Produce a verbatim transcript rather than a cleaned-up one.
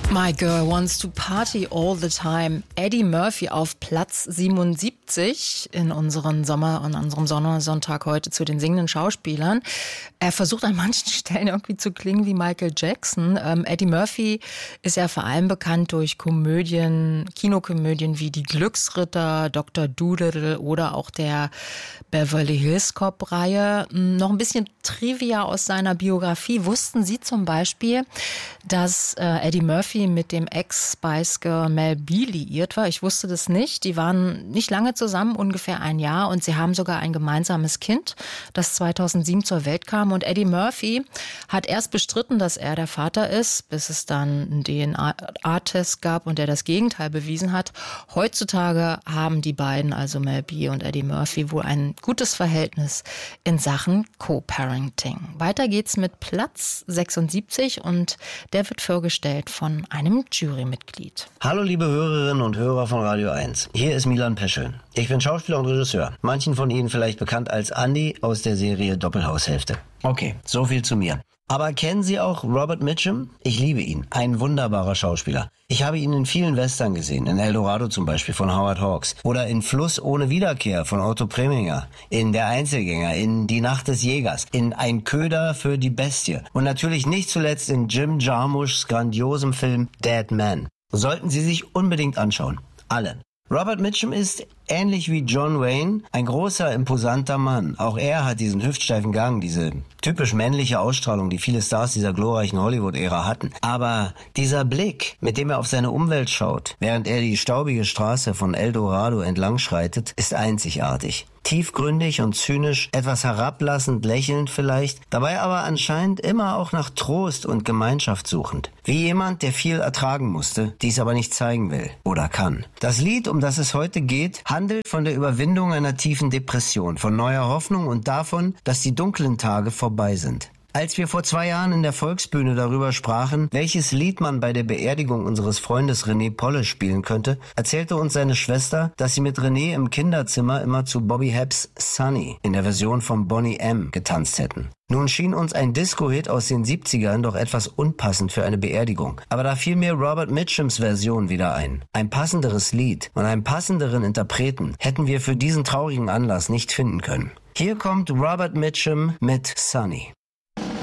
My Girl Wants to Party All the Time. Eddie Murphy auf Platz siebenundsiebzig in unserem Sommer, an unserem Sommersonntag heute zu den singenden Schauspielern. Er versucht an manchen Stellen irgendwie zu klingen wie Michael Jackson. Ähm, Eddie Murphy ist ja vor allem bekannt durch Komödien, Kinokomödien wie Die Glücksritter, Doktor Dolittle oder auch der Beverly Hills Cop-Reihe. Noch ein bisschen Trivia aus seiner Biografie. Wussten Sie zum Beispiel, dass äh, Eddie Murphy mit dem Ex-Spice Girl Mel B liiert war? Ich wusste das nicht. Die waren nicht lange zusammen, ungefähr ein Jahr, und sie haben sogar ein gemeinsames Kind, das zweitausendsieben zur Welt kam. Und Eddie Murphy hat erst bestritten, dass er der Vater ist, bis es dann einen D N A-Test gab und der das Gegenteil bewiesen hat. Heutzutage haben die beiden, also Mel B und Eddie Murphy, wohl ein gutes Verhältnis in Sachen Co-Parenting. Weiter geht's mit Platz sechsundsiebzig und der wird vorgestellt von einem Jurymitglied. Hallo liebe Hörerinnen und Hörer von Radio eins. Hier ist Milan Peschel. Ich bin Schauspieler und Regisseur. Manchen von Ihnen vielleicht bekannt als Andy aus der Serie Doppelhaushälfte. Okay, so viel zu mir. Aber kennen Sie auch Robert Mitchum? Ich liebe ihn. Ein wunderbarer Schauspieler. Ich habe ihn in vielen Western gesehen. In El Dorado zum Beispiel von Howard Hawks. Oder in Fluss ohne Wiederkehr von Otto Preminger. In Der Einzelgänger. In Die Nacht des Jägers. In Ein Köder für die Bestie. Und natürlich nicht zuletzt in Jim Jarmuschs grandiosem Film Dead Man. Sollten Sie sich unbedingt anschauen. Alle. Robert Mitchum ist, ähnlich wie John Wayne, ein großer, imposanter Mann. Auch er hat diesen hüftsteifen Gang, diese typisch männliche Ausstrahlung, die viele Stars dieser glorreichen Hollywood-Ära hatten. Aber dieser Blick, mit dem er auf seine Umwelt schaut, während er die staubige Straße von El Dorado entlang schreitet, ist einzigartig. Tiefgründig und zynisch, etwas herablassend, lächelnd vielleicht, dabei aber anscheinend immer auch nach Trost und Gemeinschaft suchend. Wie jemand, der viel ertragen musste, dies aber nicht zeigen will oder kann. Das Lied, um das es heute geht, handelt von der Überwindung einer tiefen Depression, von neuer Hoffnung und davon, dass die dunklen Tage vorbei sind. Als wir vor zwei Jahren in der Volksbühne darüber sprachen, welches Lied man bei der Beerdigung unseres Freundes René Polle spielen könnte, erzählte uns seine Schwester, dass sie mit René im Kinderzimmer immer zu Bobby Hebs Sunny in der Version von Boney M. getanzt hätten. Nun schien uns ein Disco-Hit aus den siebzigern doch etwas unpassend für eine Beerdigung. Aber da fiel mir Robert Mitchums Version wieder ein. Ein passenderes Lied und einen passenderen Interpreten hätten wir für diesen traurigen Anlass nicht finden können. Hier kommt Robert Mitchum mit Sunny.